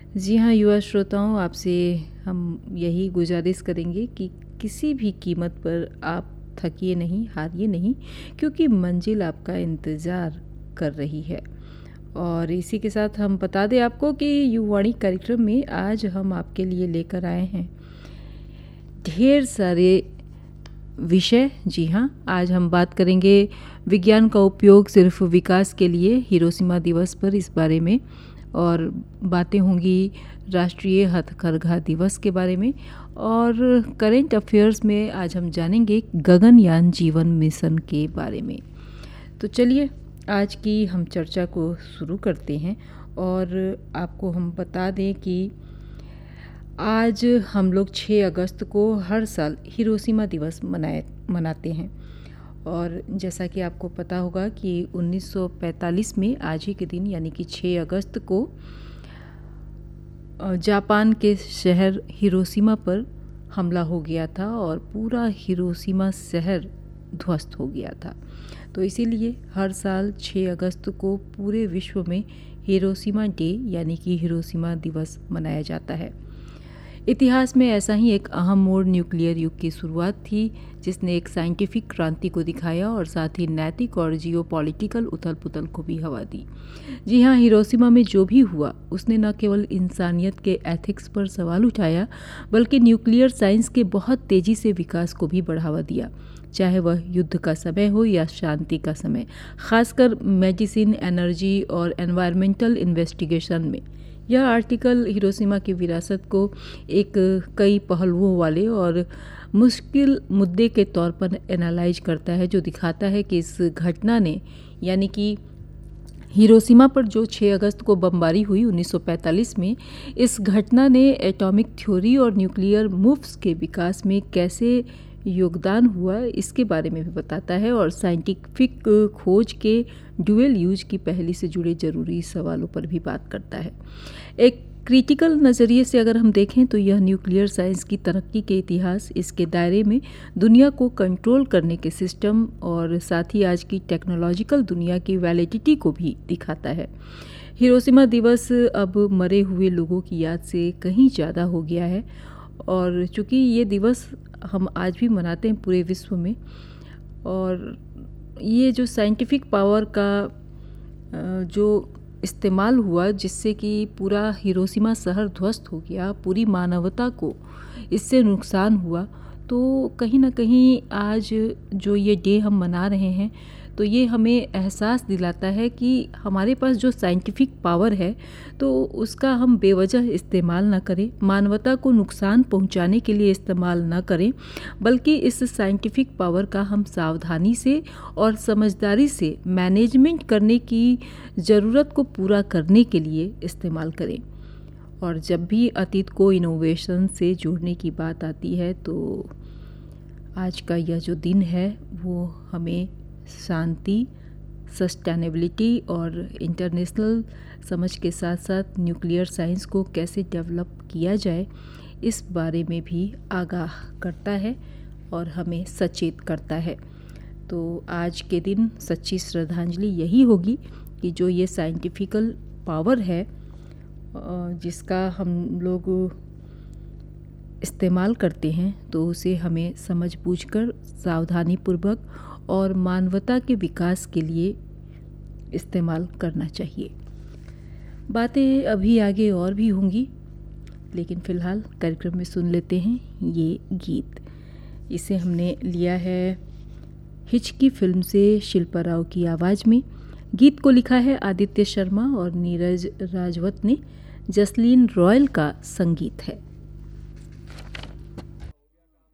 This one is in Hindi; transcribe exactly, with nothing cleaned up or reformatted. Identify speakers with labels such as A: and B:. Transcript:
A: जी हाँ, युवा श्रोताओं, आपसे हम यही गुजारिश करेंगे कि किसी भी कीमत पर आप थकिए नहीं, हारिए नहीं, क्योंकि मंजिल आपका इंतज़ार कर रही है। और इसी के साथ हम बता दें आपको कि युवाणी कार्यक्रम में आज हम आपके लिए लेकर आए हैं ढेर सारे विषय। जी हाँ, आज हम बात करेंगे विज्ञान का उपयोग सिर्फ विकास के लिए, हिरोशिमा दिवस पर इस बारे में, और बातें होंगी राष्ट्रीय हथकरघा दिवस के बारे में, और करेंट अफेयर्स में आज हम जानेंगे गगनयान जीवन मिशन के बारे में। तो चलिए आज की हम चर्चा को शुरू करते हैं। और आपको हम बता दें कि आज हम लोग छह अगस्त को हर साल हिरोशिमा दिवस मनाए मनाते हैं। और जैसा कि आपको पता होगा कि उन्नीस सौ पैंतालीस में आज ही के दिन यानी कि छह अगस्त को जापान के शहर हिरोशिमा पर हमला हो गया था और पूरा हिरोशिमा शहर ध्वस्त हो गया था। तो इसीलिए हर साल छह अगस्त को पूरे विश्व में हिरोशिमा डे यानी कि हिरोशिमा दिवस मनाया जाता है। इतिहास में ऐसा ही एक अहम मोड़ न्यूक्लियर युग की शुरुआत थी, जिसने एक साइंटिफिक क्रांति को दिखाया और साथ ही नैतिक और जियोपॉलिटिकल उथल पुथल को भी हवा दी। जी हाँ, हिरोशिमा में जो भी हुआ उसने न केवल इंसानियत के एथिक्स पर सवाल उठाया, बल्कि न्यूक्लियर साइंस के बहुत तेज़ी से विकास को भी बढ़ावा दिया, चाहे वह युद्ध का समय हो या शांति का समय। खासकर मेडिसिन, एनर्जी और एनवायरमेंटल इन्वेस्टिगेशन में यह आर्टिकल हिरोशिमा की विरासत को एक कई पहलुओं वाले और मुश्किल मुद्दे के तौर पर एनालाइज करता है, जो दिखाता है कि इस घटना ने यानी कि हिरोशिमा पर जो छह अगस्त को बमबारी हुई उन्नीस सौ पैंतालीस में, इस घटना ने एटॉमिक थ्योरी और न्यूक्लियर मूव्स के विकास में कैसे योगदान हुआ इसके बारे में भी बताता है, और साइंटिफिक खोज के ड्यूअल यूज की पहली से जुड़े ज़रूरी सवालों पर भी बात करता है। एक क्रिटिकल नज़रिए से अगर हम देखें तो यह न्यूक्लियर साइंस की तरक्की के इतिहास, इसके दायरे में दुनिया को कंट्रोल करने के सिस्टम और साथ ही आज की टेक्नोलॉजिकल दुनिया की वैलिडिटी को भी दिखाता है। हिरोशिमा दिवस अब मरे हुए लोगों की याद से कहीं ज़्यादा हो गया है, और चूँकि ये दिवस हम आज भी मनाते हैं पूरे विश्व में, और ये जो साइंटिफिक पावर का जो इस्तेमाल हुआ जिससे कि पूरा हिरोशिमा शहर ध्वस्त हो गया, पूरी मानवता को इससे नुकसान हुआ, तो कहीं ना कहीं आज जो ये डे हम मना रहे हैं तो ये हमें एहसास दिलाता है कि हमारे पास जो साइंटिफिक पावर है तो उसका हम बेवजह इस्तेमाल ना करें, मानवता को नुकसान पहुंचाने के लिए इस्तेमाल ना करें, बल्कि इस साइंटिफिक पावर का हम सावधानी से और समझदारी से मैनेजमेंट करने की ज़रूरत को पूरा करने के लिए इस्तेमाल करें। और जब भी अतीत को इनोवेशन से जोड़ने की बात आती है तो आज का यह जो दिन है वो हमें शांति, सस्टेनेबिलिटी और इंटरनेशनल समझ के साथ साथ न्यूक्लियर साइंस को कैसे डेवलप किया जाए इस बारे में भी आगाह करता है और हमें सचेत करता है। तो आज के दिन सच्ची श्रद्धांजलि यही होगी कि जो ये साइंटिफिकल पावर है जिसका हम लोग इस्तेमाल करते हैं तो उसे हमें समझ बूझकर सावधानीपूर्वक और मानवता के विकास के लिए इस्तेमाल करना चाहिए। बातें अभी आगे और भी होंगी, लेकिन फ़िलहाल कार्यक्रम में सुन लेते हैं ये गीत। इसे हमने लिया है हिचकी फिल्म से शिल्पा राव की आवाज़ में। गीत को लिखा है आदित्य शर्मा और नीरज राजवत ने। जसलीन रॉयल का संगीत है।